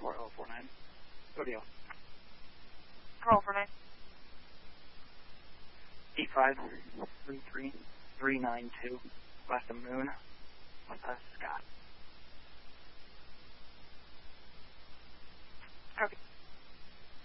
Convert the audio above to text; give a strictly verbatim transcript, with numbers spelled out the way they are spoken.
four oh four nine. Go deal. Roll for nine. eight five three three three nine two. West of Moon. West of Scott.